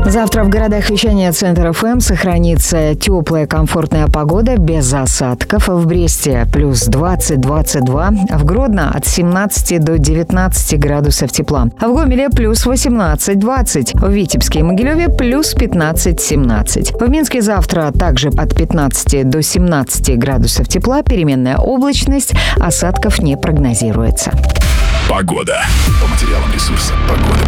Завтра в городах вещания Центр ФМ сохранится теплая, комфортная погода без осадков. В Бресте плюс 20-22, в Гродно от 17 до 19 градусов тепла. В Гомеле плюс 18-20, в Витебске и Могилеве плюс 15-17. В Минске завтра также от 15 до 17 градусов тепла, переменная облачность, осадков не прогнозируется. Погода. По материалам ресурса «Погода».